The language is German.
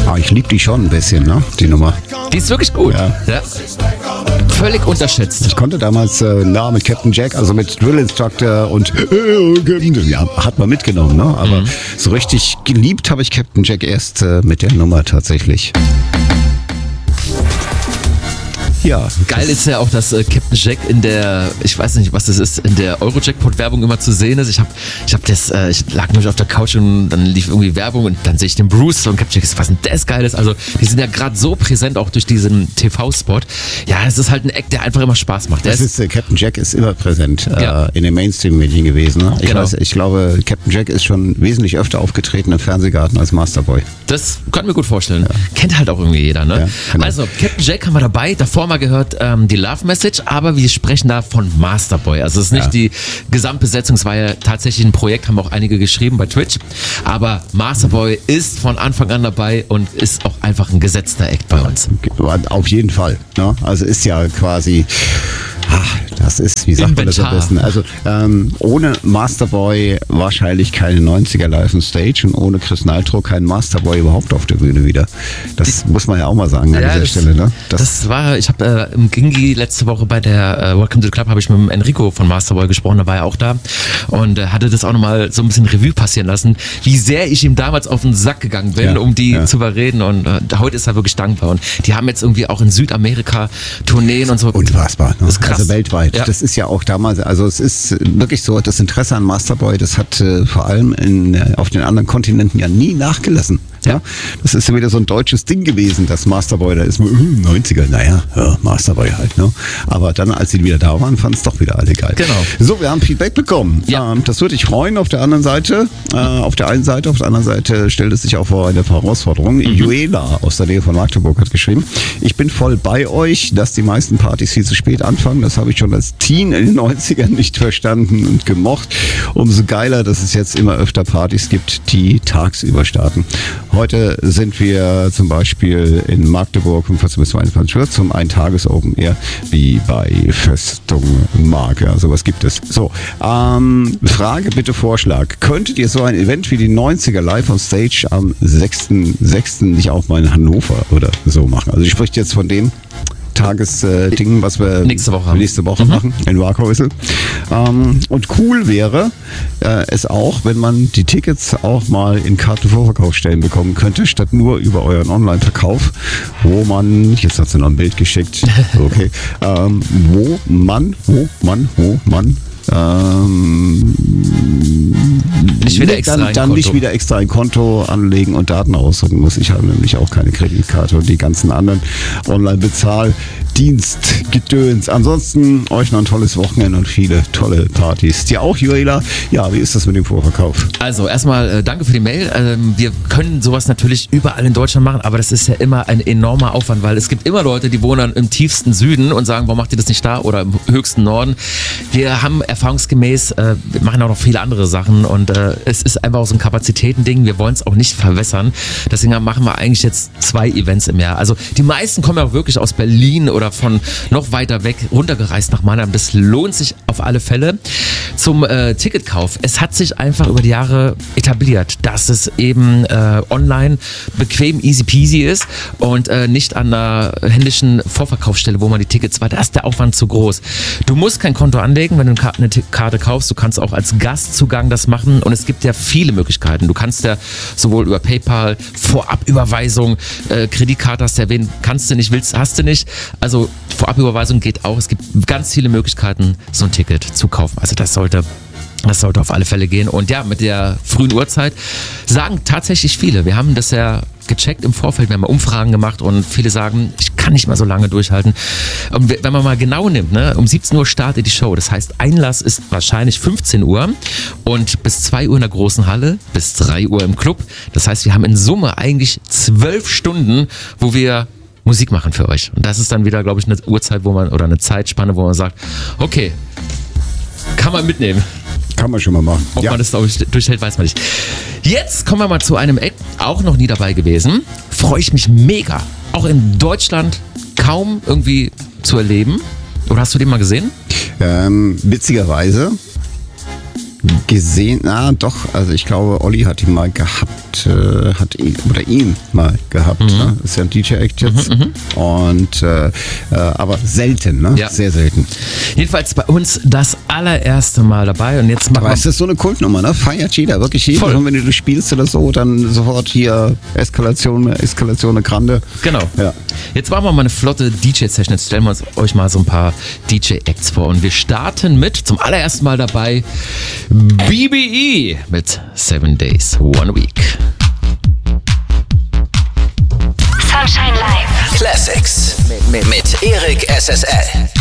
Ah, ich liebe die schon ein bisschen, ne? Die Nummer. Die ist wirklich gut. Ja. Völlig unterschätzt. Ich konnte damals mit Captain Jack, also mit Drill Instructor und ja, hat man mitgenommen, ne? Aber so richtig geliebt habe ich Captain Jack erst mit der Nummer tatsächlich. Ja. Geil ist ja auch, dass Captain Jack in der, ich weiß nicht, was das ist, in der Eurojackpot-Werbung immer zu sehen ist. Ich lag nämlich auf der Couch und dann lief irgendwie Werbung und dann sehe ich den Bruce und Captain Jack, was denn das Geiles? Also, die sind ja gerade so präsent, auch durch diesen TV-Spot. Ja, es ist halt ein Act, der einfach immer Spaß macht. Captain Jack ist immer präsent in den Mainstream-Medien gewesen. Ne? Ich glaube, Captain Jack ist schon wesentlich öfter aufgetreten im Fernsehgarten als Masterboy. Das kann mir gut vorstellen. Ja. Kennt halt auch irgendwie jeder, ne? Ja, genau. Also, Captain Jack haben wir dabei. Davor mal gehört die Love Message, aber wir sprechen da von Masterboy. Also es ist nicht die Gesamtbesetzung, es war ja tatsächlich ein Projekt, haben auch einige geschrieben bei Twitch, aber Masterboy ist von Anfang an dabei und ist auch einfach ein gesetzter Act bei uns. Auf jeden Fall. Ne? Also ist ja quasi... das ist, wie sagt man das am besten? Also ohne Masterboy wahrscheinlich keine 90er Live on Stage und ohne Chris Nitro kein Masterboy überhaupt auf der Bühne wieder. Das muss man ja auch mal sagen an dieser Stelle. Ne? Das war, ich habe im Gingi letzte Woche bei der Welcome to the Club habe ich mit dem Enrico von Masterboy gesprochen, da war er auch da und hatte das auch nochmal so ein bisschen Revue passieren lassen, wie sehr ich ihm damals auf den Sack gegangen bin, um die zu überreden und heute ist er wirklich dankbar und die haben jetzt irgendwie auch in Südamerika Tourneen und so. Unfassbar. Ne? Das ist krass. Also weltweit. Ja. Das ist ja auch damals, also es ist wirklich so, das Interesse an Masterboy, das hat vor allem auf den anderen Kontinenten ja nie nachgelassen. Ja. Das ist ja wieder so ein deutsches Ding gewesen, dass Masterboy, da ist man 90er, Masterboy halt. Ne? Aber dann, als sie wieder da waren, fanden es doch wieder alle geil. Genau. So, wir haben Feedback bekommen. Ja. Das würde ich freuen auf der anderen Seite. Auf der einen Seite, auf der anderen Seite stellt es sich auch vor eine Herausforderung. Juela aus der Nähe von Magdeburg hat geschrieben, ich bin voll bei euch, dass die meisten Partys viel zu spät anfangen. Das habe ich schon als Teen in den 90ern nicht verstanden und gemocht. Umso geiler, dass es jetzt immer öfter Partys gibt, die tagsüber starten. Heute sind wir zum Beispiel in Magdeburg von 14 bis 22 Uhr zum Eintages-Open Air wie bei Festung Mark. Ja, sowas gibt es. So, Frage, bitte Vorschlag. Könntet ihr so ein Event wie die 90er Live on Stage am 6.6. nicht auch mal in Hannover oder so machen? Also ich spreche jetzt von dem Tagesding, was wir nächste Woche machen in Warkhäusl. Und cool wäre es auch, wenn man die Tickets auch mal in Kartenvorverkaufsstellen bekommen könnte, statt nur über euren Online-Verkauf, wo man, jetzt hat sie noch ein Bild geschickt, okay, wo man nicht wieder extra ein Konto anlegen und Daten ausdrücken muss. Ich habe nämlich auch keine Kreditkarte und die ganzen anderen Online-Bezahldienstgedöns. Ansonsten euch noch ein tolles Wochenende und viele tolle Partys. Dir auch, Juela? Ja, wie ist das mit dem Vorverkauf? Also erstmal danke für die Mail. Wir können sowas natürlich überall in Deutschland machen, aber das ist ja immer ein enormer Aufwand, weil es gibt immer Leute, die wohnen im tiefsten Süden und sagen, warum macht ihr das nicht da oder im höchsten Norden? Wir haben erfahrungsgemäß, wir machen auch noch viele andere Sachen und es ist einfach auch so ein Kapazitätending. Wir wollen es auch nicht verwässern. Deswegen machen wir eigentlich jetzt 2 Events im Jahr. Also die meisten kommen ja auch wirklich aus Berlin oder von noch weiter weg runtergereist nach Mannheim. Das lohnt sich auf alle Fälle. Zum Ticketkauf. Es hat sich einfach über die Jahre etabliert, dass es eben online bequem easy peasy ist und nicht an einer händischen Vorverkaufsstelle, wo man die Tickets war. Da ist der Aufwand zu groß. Du musst kein Konto anlegen, wenn du eine Karte kaufst. Du kannst auch als Gastzugang das machen und es gibt ja viele Möglichkeiten. Du kannst ja sowohl über PayPal, Vorabüberweisung, Kreditkarte hast du erwähnt, kannst du nicht, willst, hast du nicht. Also Vorabüberweisung geht auch. Es gibt ganz viele Möglichkeiten, so ein Ticket zu kaufen. Also das sollte auf alle Fälle gehen. Und ja, mit der frühen Uhrzeit sagen tatsächlich viele. Wir haben das ja gecheckt im Vorfeld, wir haben mal Umfragen gemacht und viele sagen, ich kann nicht mal so lange durchhalten. Und wenn man mal genau nimmt, ne, um 17 Uhr startet die Show. Das heißt, Einlass ist wahrscheinlich 15 Uhr und bis 2 Uhr in der großen Halle, bis 3 Uhr im Club. Das heißt, wir haben in Summe eigentlich 12 Stunden, wo wir Musik machen für euch. Und das ist dann wieder, glaube ich, eine Uhrzeit, wo man, oder eine Zeitspanne, wo man sagt, okay, kann man mitnehmen. Kann man schon mal machen. Ob man das durchhält, weiß man nicht. Jetzt kommen wir mal zu einem Act, auch noch nie dabei gewesen. Freue ich mich mega. Auch in Deutschland kaum irgendwie zu erleben. Oder hast du den mal gesehen? Witzigerweise gesehen, doch, also ich glaube, Olli hat ihn mal gehabt, ihn mal gehabt. Ne? Ist ja ein DJ-Act jetzt. Und aber selten, ne? Ja. Sehr selten. Jedenfalls bei uns das allererste Mal dabei und jetzt machen Aber es ist so eine Kultnummer, ne? Feiert jeder, wirklich jeder. Voll. Und wenn du spielst oder so, dann sofort hier Eskalation Grande. Genau. Ja. Jetzt machen wir mal eine flotte DJ-Session. Jetzt stellen wir euch mal so ein paar DJ-Acts vor. Und wir starten mit, zum allerersten Mal dabei, BBE mit 7 Days, 1 Week. Sunshine Live. Classics mit Erik SSL.